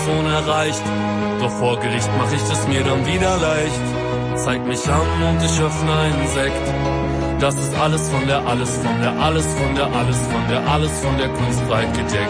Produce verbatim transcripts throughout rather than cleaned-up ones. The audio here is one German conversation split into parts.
Mikrofon erreicht. Doch vor Gericht mach ich es mir dann wieder leicht. Zeig mich an und ich öffne einen Sekt. Das ist alles von der, alles von der, alles von der, alles von der, alles von der Kunst breit gedeckt.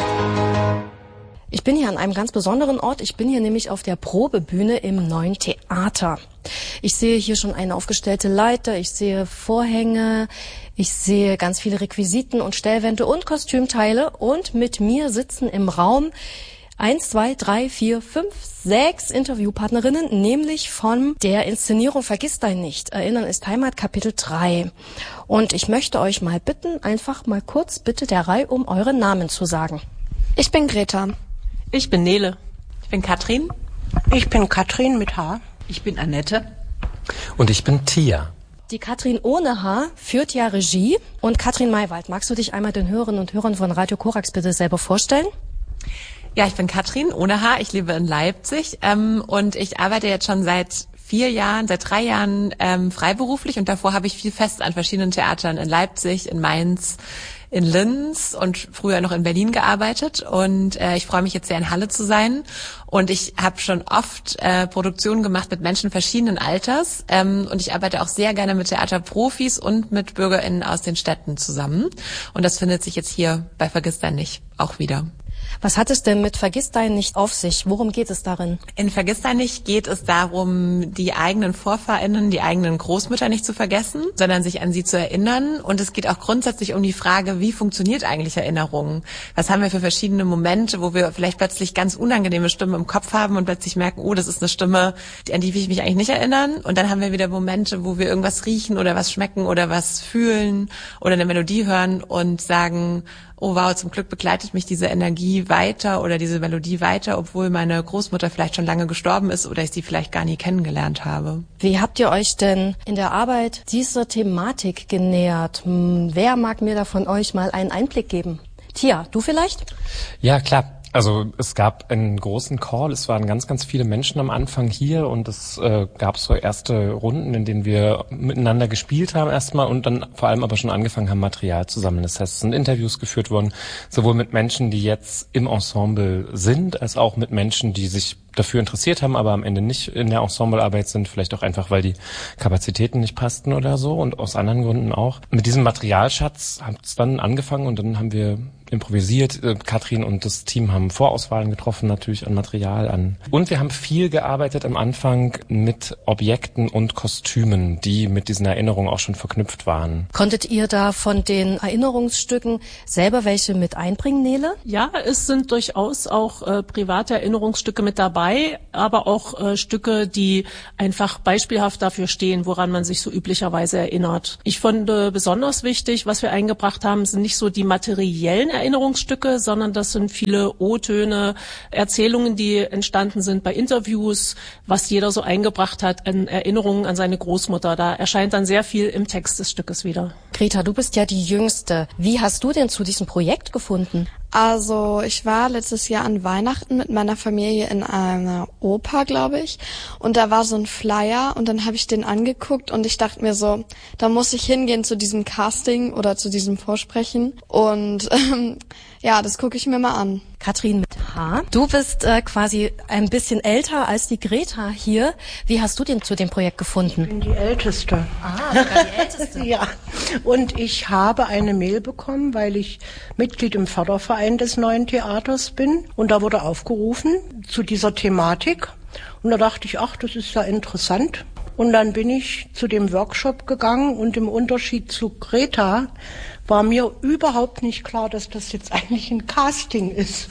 Ich bin hier an einem ganz besonderen Ort. Ich bin hier nämlich auf der Probebühne im Neuen Theater. Ich sehe hier schon eine aufgestellte Leiter, ich sehe Vorhänge, ich sehe ganz viele Requisiten und Stellwände und Kostümteile. Und mit mir sitzen im Raum eins, zwei, drei, vier, fünf, sechs Interviewpartnerinnen, nämlich von der Inszenierung Vergiss dein nicht. Erinnern ist Heimat, Kapitel drei. Und ich möchte euch mal bitten, einfach mal kurz bitte der Reihe um eure Namen zu sagen. Ich bin Greta. Ich bin Nele. Ich bin Katrin. Ich bin Katrin mit H. Ich bin Annette. Und ich bin Tia. Die Katrin ohne H führt ja Regie. Und Katrin Maywald, magst du dich einmal den Hörerinnen und Hörern von Radio Korax bitte selber vorstellen? Ja, ich bin Katrin ohne H. Ich lebe in Leipzig ähm, und ich arbeite jetzt schon seit vier Jahren, seit drei Jahren ähm, freiberuflich. Und davor habe ich viel fest an verschiedenen Theatern in Leipzig, in Mainz, in Linz und früher noch in Berlin gearbeitet. Und äh, ich freue mich jetzt sehr, in Halle zu sein. Und ich habe schon oft äh, Produktionen gemacht mit Menschen verschiedenen Alters. Ähm, und ich arbeite auch sehr gerne mit Theaterprofis und mit BürgerInnen aus den Städten zusammen. Und das findet sich jetzt hier bei Vergiss dein nicht auch wieder. Was hat es denn mit Vergiss dein nicht auf sich? Worum geht es darin? In Vergiss dein nicht geht es darum, die eigenen VorfahrInnen, die eigenen Großmütter nicht zu vergessen, sondern sich an sie zu erinnern. Und es geht auch grundsätzlich um die Frage, wie funktioniert eigentlich Erinnerung? Was haben wir für verschiedene Momente, wo wir vielleicht plötzlich ganz unangenehme Stimmen im Kopf haben und plötzlich merken, oh, das ist eine Stimme, an die will ich mich eigentlich nicht erinnern. Und dann haben wir wieder Momente, wo wir irgendwas riechen oder was schmecken oder was fühlen oder eine Melodie hören und sagen, oh wow, zum Glück begleitet mich diese Energie weiter oder diese Melodie weiter, obwohl meine Großmutter vielleicht schon lange gestorben ist oder ich sie vielleicht gar nie kennengelernt habe. Wie habt ihr euch denn in der Arbeit dieser Thematik genähert? Wer mag mir da von euch mal einen Einblick geben? Tia, du vielleicht? Ja, klar. Also es gab einen großen Call, es waren ganz, ganz viele Menschen am Anfang hier und es äh, gab so erste Runden, in denen wir miteinander gespielt haben erstmal und dann vor allem aber schon angefangen haben, Material zu sammeln. Das heißt, es sind Interviews geführt worden, sowohl mit Menschen, die jetzt im Ensemble sind, als auch mit Menschen, die sich dafür interessiert haben, aber am Ende nicht in der Ensemblearbeit sind, vielleicht auch einfach, weil die Kapazitäten nicht passten oder so und aus anderen Gründen auch. Mit diesem Materialschatz hat es dann angefangen und dann haben wir improvisiert. Katrin und das Team haben Vorauswahlen getroffen, natürlich an Material an. Und wir haben viel gearbeitet am Anfang mit Objekten und Kostümen, die mit diesen Erinnerungen auch schon verknüpft waren. Konntet ihr da von den Erinnerungsstücken selber welche mit einbringen, Nele? Ja, es sind durchaus auch äh, private Erinnerungsstücke mit dabei, aber auch äh, Stücke, die einfach beispielhaft dafür stehen, woran man sich so üblicherweise erinnert. Ich fand äh, besonders wichtig, was wir eingebracht haben, sind nicht so die materiellen Erinnerungsstücke, sondern das sind viele O-Töne, Erzählungen, die entstanden sind bei Interviews, was jeder so eingebracht hat an Erinnerungen an seine Großmutter. Da erscheint dann sehr viel im Text des Stückes wieder. Greta, du bist ja die Jüngste. Wie hast du denn zu diesem Projekt gefunden? Also ich war letztes Jahr an Weihnachten mit meiner Familie in einer Oper, glaube ich. Und da war so ein Flyer und dann habe ich den angeguckt und ich dachte mir so, da muss ich hingehen zu diesem Casting oder zu diesem Vorsprechen. Und ähm, ja, das gucke ich mir mal an. Katrin mit H. Du bist äh, quasi ein bisschen älter als die Greta hier. Wie hast du denn zu dem Projekt gefunden? Ich bin die Älteste. Ah, sogar die Älteste. Ja, und ich habe eine Mail bekommen, weil ich Mitglied im Förderverein des Neuen Theaters bin. Und da wurde aufgerufen zu dieser Thematik. Und da dachte ich, ach, das ist ja interessant. Und dann bin ich zu dem Workshop gegangen und im Unterschied zu Greta war mir überhaupt nicht klar, dass das jetzt eigentlich ein Casting ist.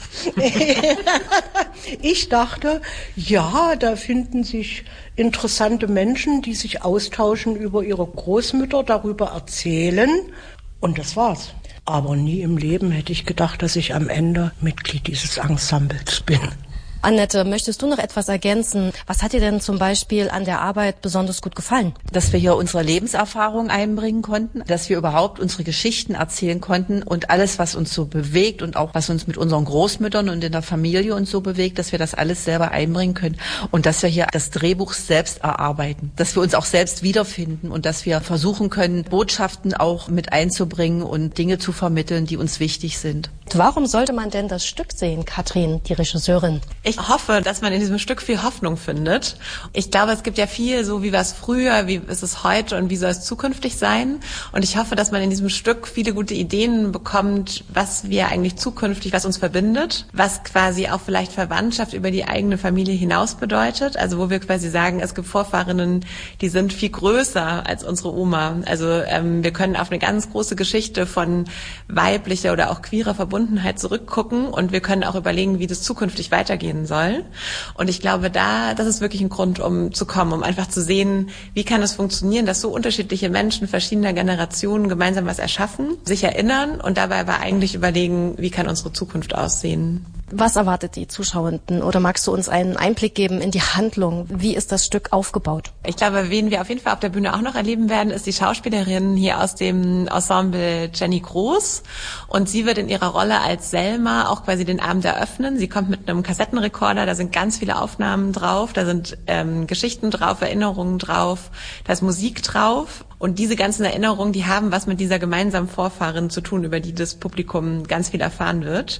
Ich dachte, ja, da finden sich interessante Menschen, die sich austauschen über ihre Großmütter, darüber erzählen. Und das war's. Aber nie im Leben hätte ich gedacht, dass ich am Ende Mitglied dieses Ensembles bin. Annette, möchtest du noch etwas ergänzen? Was hat dir denn zum Beispiel an der Arbeit besonders gut gefallen? Dass wir hier unsere Lebenserfahrung einbringen konnten, dass wir überhaupt unsere Geschichten erzählen konnten und alles, was uns so bewegt und auch was uns mit unseren Großmüttern und in der Familie uns so bewegt, dass wir das alles selber einbringen können und dass wir hier das Drehbuch selbst erarbeiten, dass wir uns auch selbst wiederfinden und dass wir versuchen können, Botschaften auch mit einzubringen und Dinge zu vermitteln, die uns wichtig sind. Warum sollte man denn das Stück sehen, Katrin, die Regisseurin? Ich ich hoffe, dass man in diesem Stück viel Hoffnung findet. Ich glaube, es gibt ja viel, so wie war es früher, wie ist es heute und wie soll es zukünftig sein. Und ich hoffe, dass man in diesem Stück viele gute Ideen bekommt, was wir eigentlich zukünftig, was uns verbindet, was quasi auch vielleicht Verwandtschaft über die eigene Familie hinaus bedeutet. Also wo wir quasi sagen, es gibt Vorfahrinnen, die sind viel größer als unsere Oma. Also ähm, wir können auf eine ganz große Geschichte von weiblicher oder auch queerer Verbundenheit zurückgucken und wir können auch überlegen, wie das zukünftig weitergehen soll. Und ich glaube, da, das ist wirklich ein Grund, um zu kommen, um einfach zu sehen, wie kann es funktionieren, dass so unterschiedliche Menschen verschiedener Generationen gemeinsam was erschaffen, sich erinnern und dabei aber eigentlich überlegen, wie kann unsere Zukunft aussehen. Was erwartet die Zuschauenden? Oder magst du uns einen Einblick geben in die Handlung? Wie ist das Stück aufgebaut? Ich glaube, wen wir auf jeden Fall auf der Bühne auch noch erleben werden, ist die Schauspielerin hier aus dem Ensemble Jenny Groß. Und sie wird in ihrer Rolle als Selma auch quasi den Abend eröffnen. Sie kommt mit einem Kassettenrekorder, da sind ganz viele Aufnahmen drauf, da sind ähm, Geschichten drauf, Erinnerungen drauf, da ist Musik drauf. Und diese ganzen Erinnerungen, die haben was mit dieser gemeinsamen Vorfahrin zu tun, über die das Publikum ganz viel erfahren wird.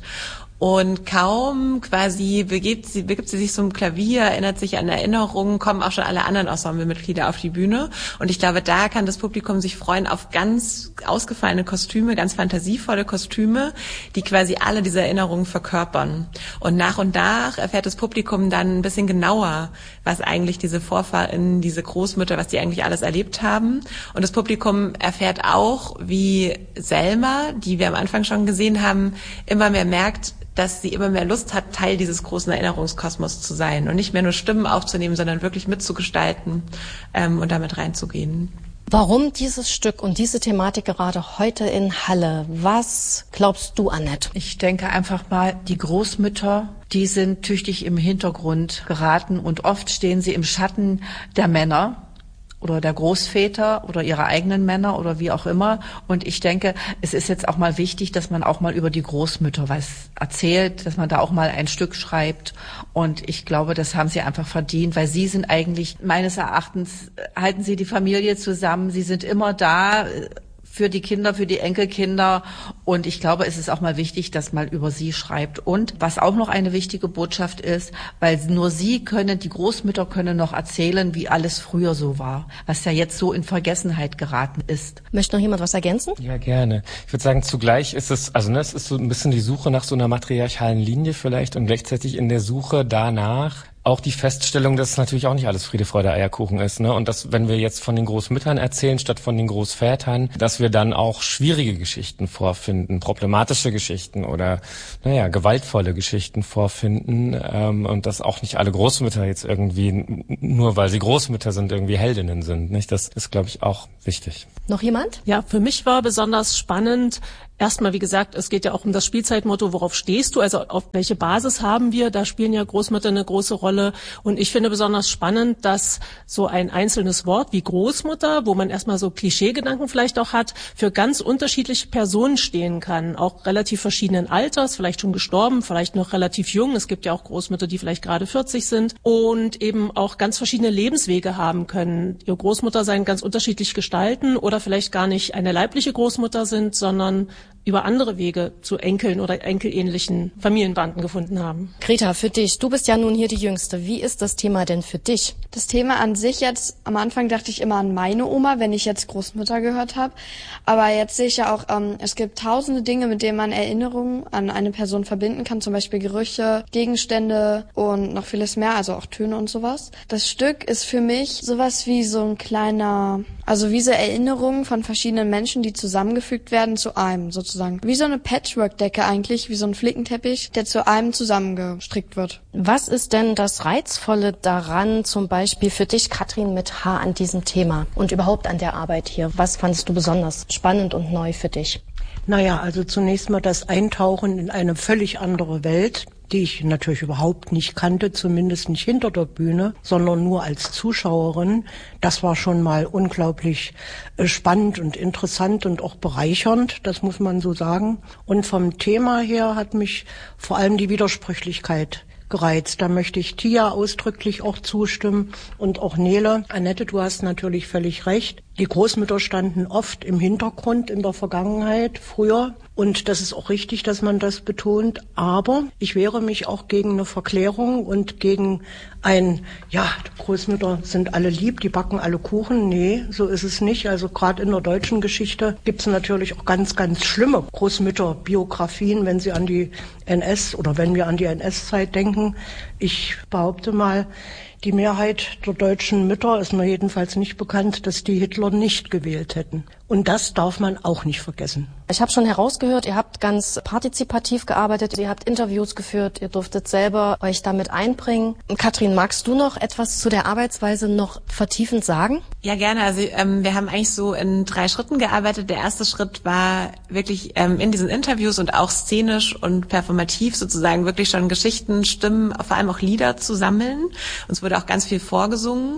Und kaum quasi begibt sie, begibt sie sich zum Klavier, erinnert sich an Erinnerungen, kommen auch schon alle anderen Ensemblemitglieder auf die Bühne. Und ich glaube, da kann das Publikum sich freuen auf ganz ausgefallene Kostüme, ganz fantasievolle Kostüme, die quasi alle diese Erinnerungen verkörpern. Und nach und nach erfährt das Publikum dann ein bisschen genauer, was eigentlich diese Vorfahren, diese Großmütter, was die eigentlich alles erlebt haben. Und das Publikum erfährt auch, wie Selma, die wir am Anfang schon gesehen haben, immer mehr merkt, dass sie immer mehr Lust hat, Teil dieses großen Erinnerungskosmos zu sein und nicht mehr nur Stimmen aufzunehmen, sondern wirklich mitzugestalten ähm, und damit reinzugehen. Warum dieses Stück und diese Thematik gerade heute in Halle? Was glaubst du, Annette? Ich denke einfach mal, die Großmütter, die sind tüchtig im Hintergrund geraten und oft stehen sie im Schatten der Männer oder der Großväter oder ihrer eigenen Männer oder wie auch immer. Und ich denke, es ist jetzt auch mal wichtig, dass man auch mal über die Großmütter was erzählt, dass man da auch mal ein Stück schreibt. Und ich glaube, das haben sie einfach verdient, weil sie sind eigentlich, meines Erachtens, halten sie die Familie zusammen. Sie sind immer da für die Kinder, für die Enkelkinder. Und ich glaube, es ist auch mal wichtig, dass man über sie schreibt. Und was auch noch eine wichtige Botschaft ist, weil nur sie können, die Großmütter können noch erzählen, wie alles früher so war, was ja jetzt so in Vergessenheit geraten ist. Möchte noch jemand was ergänzen? Ja, gerne. Ich würde sagen, zugleich ist es, also ne, es ist so ein bisschen die Suche nach so einer matriarchalen Linie vielleicht und gleichzeitig in der Suche danach auch die Feststellung, dass natürlich auch nicht alles Friede, Freude, Eierkuchen ist, ne? Und dass, wenn wir jetzt von den Großmüttern erzählen, statt von den Großvätern, dass wir dann auch schwierige Geschichten vorfinden, problematische Geschichten oder, naja, gewaltvolle Geschichten vorfinden, ähm, und dass auch nicht alle Großmütter jetzt irgendwie, nur weil sie Großmütter sind, irgendwie Heldinnen sind, nicht? Das ist, glaube ich, auch wichtig. Noch jemand? Ja, für mich war besonders spannend, erstmal, wie gesagt, es geht ja auch um das Spielzeitmotto, worauf stehst du, also auf welche Basis haben wir, da spielen ja Großmütter eine große Rolle und ich finde besonders spannend, dass so ein einzelnes Wort wie Großmutter, wo man erstmal so Klischeegedanken vielleicht auch hat, für ganz unterschiedliche Personen stehen kann, auch relativ verschiedenen Alters, vielleicht schon gestorben, vielleicht noch relativ jung, es gibt ja auch Großmütter, die vielleicht gerade vierzig sind und eben auch ganz verschiedene Lebenswege haben können, ihr Großmutter sein ganz unterschiedlich gestalten oder vielleicht gar nicht eine leibliche Großmutter sind, sondern über andere Wege zu Enkeln oder enkelähnlichen Familienbanden gefunden haben. Greta, für dich, du bist ja nun hier die Jüngste. Wie ist das Thema denn für dich? Das Thema an sich jetzt, am Anfang dachte ich immer an meine Oma, wenn ich jetzt Großmutter gehört habe. Aber jetzt sehe ich ja auch, ähm, es gibt tausende Dinge, mit denen man Erinnerungen an eine Person verbinden kann. Zum Beispiel Gerüche, Gegenstände und noch vieles mehr, also auch Töne und sowas. Das Stück ist für mich sowas wie so ein kleiner, also wie so Erinnerungen von verschiedenen Menschen, die zusammengefügt werden zu einem sozusagen. Wie so eine Patchwork-Decke eigentlich, wie so ein Flickenteppich, der zu einem zusammengestrickt wird. Was ist denn das Reizvolle daran, zum Beispiel für dich, Katrin, mit H an diesem Thema und überhaupt an der Arbeit hier? Was fandest du besonders spannend und neu für dich? Naja, also zunächst mal das Eintauchen in eine völlig andere Welt, die ich natürlich überhaupt nicht kannte, zumindest nicht hinter der Bühne, sondern nur als Zuschauerin. Das war schon mal unglaublich spannend und interessant und auch bereichernd, das muss man so sagen. Und vom Thema her hat mich vor allem die Widersprüchlichkeit gereizt. Da möchte ich Tia ausdrücklich auch zustimmen und auch Nele. Annette, du hast natürlich völlig recht. Die Großmütter standen oft im Hintergrund in der Vergangenheit, früher. Und das ist auch richtig, dass man das betont. Aber ich wehre mich auch gegen eine Verklärung und gegen ein, ja, die Großmütter sind alle lieb, die backen alle Kuchen. Nee, so ist es nicht. Also gerade in der deutschen Geschichte gibt es natürlich auch ganz, ganz schlimme Großmütterbiografien, wenn Sie an die N S oder wenn wir an die N S-Zeit denken. Ich behaupte mal, die Mehrheit der deutschen Mütter ist mir jedenfalls nicht bekannt, dass die Hitler nicht gewählt hätten. Und das darf man auch nicht vergessen. Ich habe schon herausgehört, ihr habt ganz partizipativ gearbeitet, ihr habt Interviews geführt, ihr durftet selber euch damit einbringen. Katrin, magst du noch etwas zu der Arbeitsweise noch vertiefend sagen? Ja, gerne. Also ähm, wir haben eigentlich so in drei Schritten gearbeitet. Der erste Schritt war wirklich ähm, in diesen Interviews und auch szenisch und performativ sozusagen wirklich schon Geschichten, Stimmen, vor allem auch Lieder zu sammeln. Uns wurde auch ganz viel vorgesungen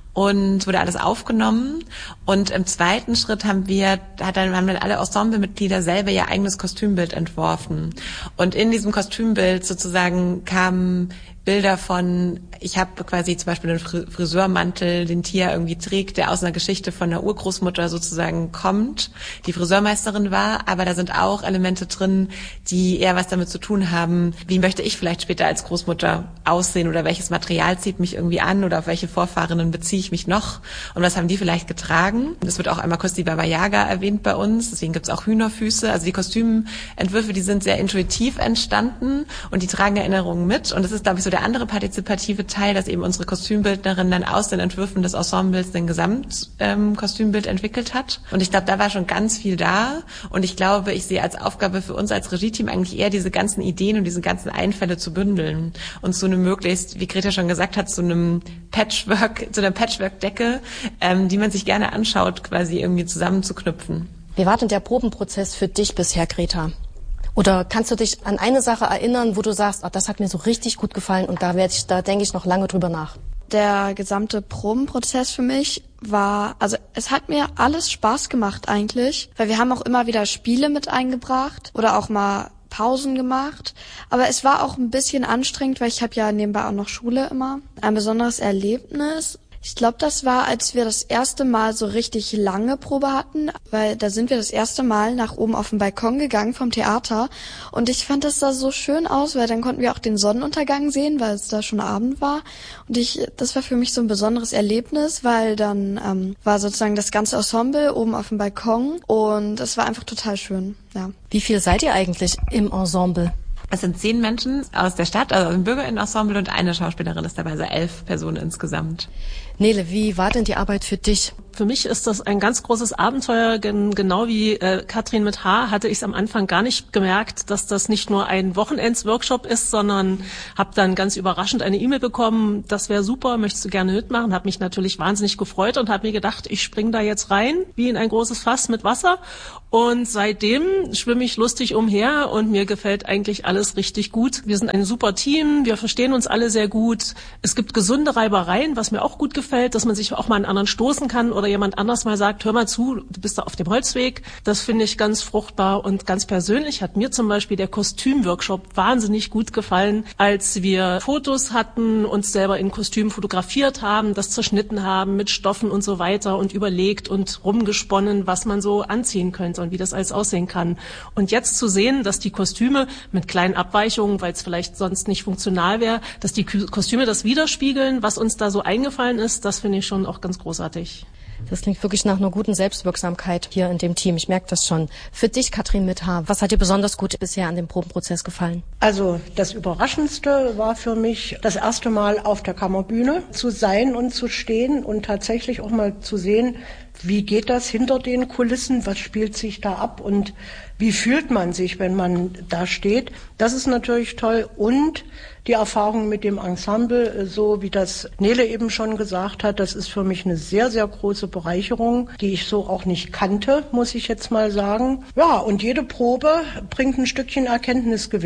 und wurde alles aufgenommen. Und im zweiten Schritt haben wir, hat dann, haben dann alle Ensemblemitglieder selber ihr eigenes Kostümbild entworfen. Und in diesem Kostümbild sozusagen kamen Bilder von, ich habe quasi zum Beispiel einen Friseurmantel, den Tia irgendwie trägt, der aus einer Geschichte von einer Urgroßmutter sozusagen kommt, die Friseurmeisterin war, aber da sind auch Elemente drin, die eher was damit zu tun haben, wie möchte ich vielleicht später als Großmutter aussehen oder welches Material zieht mich irgendwie an oder auf welche Vorfahrinnen beziehe ich mich noch und was haben die vielleicht getragen. Es wird auch einmal kurz die Baba Yaga erwähnt bei uns, deswegen gibt es auch Hühnerfüße, also die Kostümentwürfe, die sind sehr intuitiv entstanden und die tragen Erinnerungen mit und das ist, glaube ich, so der andere partizipative Teil, dass eben unsere Kostümbildnerin dann aus den Entwürfen des Ensembles den Gesamtkostümbild ähm, entwickelt hat. Und ich glaube, da war schon ganz viel da. Und ich glaube, ich sehe als Aufgabe für uns als Regie-Team eigentlich eher diese ganzen Ideen und diese ganzen Einfälle zu bündeln und zu einem möglichst, wie Greta schon gesagt hat, zu einem Patchwork, zu einer Patchwork-Decke, ähm, die man sich gerne anschaut, quasi irgendwie zusammenzuknüpfen. Wie war denn der Probenprozess für dich bisher, Greta? Oder kannst du dich an eine Sache erinnern, wo du sagst, oh, das hat mir so richtig gut gefallen und da werde ich, da denke ich noch lange drüber nach? Der gesamte Probenprozess für mich war, also es hat mir alles Spaß gemacht eigentlich, weil wir haben auch immer wieder Spiele mit eingebracht oder auch mal Pausen gemacht, aber es war auch ein bisschen anstrengend, weil ich habe ja nebenbei auch noch Schule immer. Ein besonderes Erlebnis. Ich glaube, das war, als wir das erste Mal so richtig lange Probe hatten, weil da sind wir das erste Mal nach oben auf den Balkon gegangen vom Theater und ich fand, das sah so schön aus, weil dann konnten wir auch den Sonnenuntergang sehen, weil es da schon Abend war und ich, das war für mich so ein besonderes Erlebnis, weil dann ähm, war sozusagen das ganze Ensemble oben auf dem Balkon und es war einfach total schön, ja. Wie viel seid ihr eigentlich im Ensemble? Es sind zehn Menschen aus der Stadt, also ein Bürgerinnenensemble und eine Schauspielerin ist dabei, also elf Personen insgesamt. Nele, wie war denn die Arbeit für dich? Für mich ist das ein ganz großes Abenteuer, genau wie äh, Katrin mit H. hatte ich es am Anfang gar nicht gemerkt, dass das nicht nur ein Wochenendsworkshop ist, sondern habe dann ganz überraschend eine E-Mail bekommen, das wäre super, möchtest du gerne mitmachen, habe mich natürlich wahnsinnig gefreut und habe mir gedacht, ich springe da jetzt rein, wie in ein großes Fass mit Wasser und seitdem schwimme ich lustig umher und mir gefällt eigentlich alles richtig gut. Wir sind ein super Team, wir verstehen uns alle sehr gut, es gibt gesunde Reibereien, was mir auch gut gefällt, dass man sich auch mal an anderen stoßen kann oder jemand anders mal sagt, hör mal zu, du bist da auf dem Holzweg. Das finde ich ganz fruchtbar und ganz persönlich hat mir zum Beispiel der Kostümworkshop wahnsinnig gut gefallen, als wir Fotos hatten, uns selber in Kostümen fotografiert haben, das zerschnitten haben mit Stoffen und so weiter und überlegt und rumgesponnen, was man so anziehen könnte und wie das alles aussehen kann. Und jetzt zu sehen, dass die Kostüme mit kleinen Abweichungen, weil es vielleicht sonst nicht funktional wäre, dass die Kostüme das widerspiegeln, was uns da so eingefallen ist, das finde ich schon auch ganz großartig. Das klingt wirklich nach einer guten Selbstwirksamkeit hier in dem Team. Ich merke das schon. Für dich, Katrin mit H., was hat dir besonders gut bisher an dem Probenprozess gefallen? Also das Überraschendste war für mich, das erste Mal auf der Kammerbühne zu sein und zu stehen und tatsächlich auch mal zu sehen, wie geht das hinter den Kulissen, was spielt sich da ab und wie fühlt man sich, wenn man da steht. Das ist natürlich toll und die Erfahrung mit dem Ensemble, so wie das Nele eben schon gesagt hat, das ist für mich eine sehr, sehr große Bereicherung, die ich so auch nicht kannte, muss ich jetzt mal sagen. Ja, und jede Probe bringt ein Stückchen Erkenntnisgewinn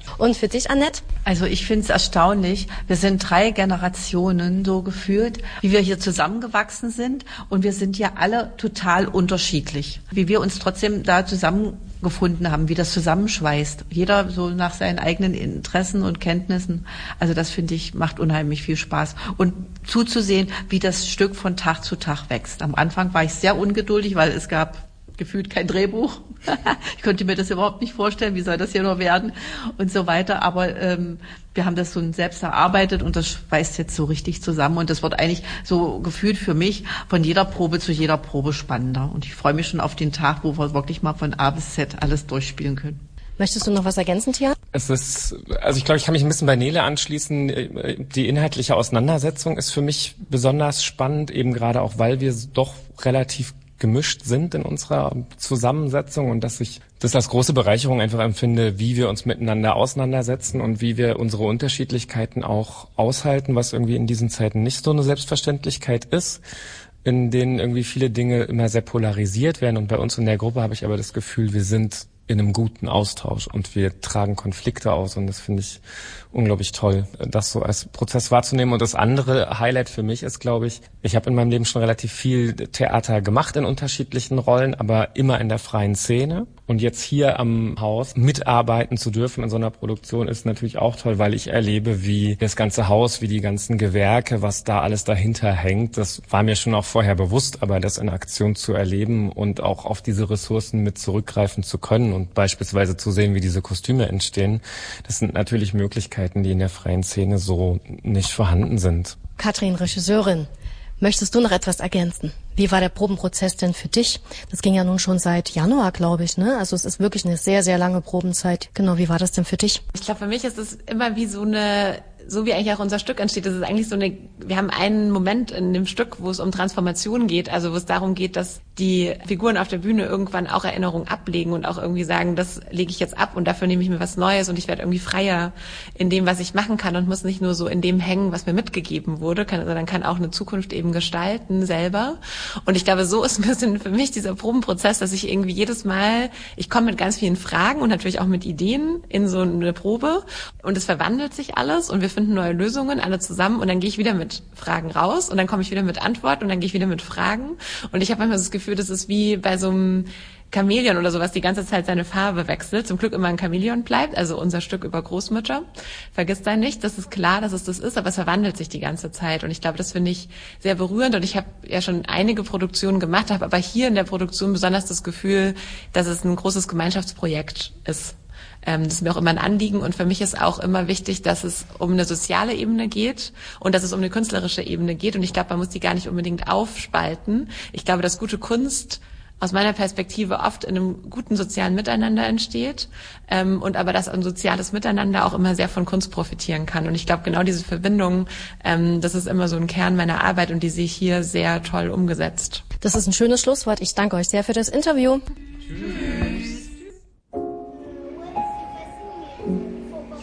Und für dich, Annette? Also ich finde es erstaunlich. Wir sind drei Generationen so gefühlt, wie wir hier zusammengewachsen sind. Und wir sind ja alle total unterschiedlich. Wie wir uns trotzdem da zusammengefunden haben, wie das zusammenschweißt. Jeder so nach seinen eigenen Interessen und Kenntnissen. Also das finde ich, macht unheimlich viel Spaß. Und zuzusehen, wie das Stück von Tag zu Tag wächst. Am Anfang war ich sehr ungeduldig, weil es gab gefühlt kein Drehbuch. Ich konnte mir das überhaupt nicht vorstellen, wie soll das hier nur werden und so weiter. Aber ähm, wir haben das so selbst erarbeitet und das schweißt jetzt so richtig zusammen. Und das wird eigentlich so gefühlt für mich von jeder Probe zu jeder Probe spannender. Und ich freue mich schon auf den Tag, wo wir wirklich mal von A bis Z alles durchspielen können. Möchtest du noch was ergänzen, Tian? Es ist, also ich glaube, ich kann mich ein bisschen bei Nele anschließen. Die inhaltliche Auseinandersetzung ist für mich besonders spannend, eben gerade auch, weil wir doch relativ gemischt sind in unserer Zusammensetzung und dass ich das als große Bereicherung einfach empfinde, wie wir uns miteinander auseinandersetzen und wie wir unsere Unterschiedlichkeiten auch aushalten, was irgendwie in diesen Zeiten nicht so eine Selbstverständlichkeit ist, in denen irgendwie viele Dinge immer sehr polarisiert werden. Und bei uns in der Gruppe habe ich aber das Gefühl, wir sind in einem guten Austausch und wir tragen Konflikte aus und das finde ich unglaublich toll, das so als Prozess wahrzunehmen. Und das andere Highlight für mich ist, glaube ich, ich habe in meinem Leben schon relativ viel Theater gemacht in unterschiedlichen Rollen, aber immer in der freien Szene. Und jetzt hier am Haus mitarbeiten zu dürfen in so einer Produktion ist natürlich auch toll, weil ich erlebe, wie das ganze Haus, wie die ganzen Gewerke, was da alles dahinter hängt. Das war mir schon auch vorher bewusst, aber das in Aktion zu erleben und auch auf diese Ressourcen mit zurückgreifen zu können und beispielsweise zu sehen, wie diese Kostüme entstehen, das sind natürlich Möglichkeiten, die in der freien Szene so nicht vorhanden sind. Katrin, Regisseurin, möchtest du noch etwas ergänzen? Wie war der Probenprozess denn für dich? Das ging ja nun schon seit Januar, glaube ich, ne? Also es ist wirklich eine sehr, sehr lange Probenzeit. Genau, wie war das denn für dich? Ich glaube, für mich ist es immer wie so eine, so wie eigentlich auch unser Stück entsteht, das ist eigentlich so eine, wir haben einen Moment in dem Stück, wo es um Transformation geht, also wo es darum geht, dass die Figuren auf der Bühne irgendwann auch Erinnerungen ablegen und auch irgendwie sagen, das lege ich jetzt ab und dafür nehme ich mir was Neues und ich werde irgendwie freier in dem, was ich machen kann und muss nicht nur so in dem hängen, was mir mitgegeben wurde, kann, sondern kann auch eine Zukunft eben gestalten selber. Und ich glaube, so ist ein bisschen für mich dieser Probenprozess, dass ich irgendwie jedes Mal, ich komme mit ganz vielen Fragen und natürlich auch mit Ideen in so eine Probe und es verwandelt sich alles und wir finden neue Lösungen, alle zusammen und dann gehe ich wieder mit Fragen raus und dann komme ich wieder mit Antworten und dann gehe ich wieder mit Fragen und ich habe manchmal das Gefühl, das ist wie bei so einem Chamäleon oder sowas die ganze Zeit seine Farbe wechselt. Zum Glück immer ein Chamäleon bleibt, also unser Stück über Großmütter. Vergiss da nicht, das ist klar, dass es das ist, aber es verwandelt sich die ganze Zeit. Und ich glaube, das finde ich sehr berührend. Und ich habe ja schon einige Produktionen gemacht, habe aber hier in der Produktion besonders das Gefühl, dass es ein großes Gemeinschaftsprojekt ist. Das ist mir auch immer ein Anliegen und für mich ist auch immer wichtig, dass es um eine soziale Ebene geht und dass es um eine künstlerische Ebene geht. Und ich glaube, man muss die gar nicht unbedingt aufspalten. Ich glaube, dass gute Kunst aus meiner Perspektive oft in einem guten sozialen Miteinander entsteht ähm, und aber dass ein soziales Miteinander auch immer sehr von Kunst profitieren kann. Und ich glaube, genau diese Verbindung, ähm, das ist immer so ein Kern meiner Arbeit und die sehe ich hier sehr toll umgesetzt. Das ist ein schönes Schlusswort. Ich danke euch sehr für das Interview. Tschüss.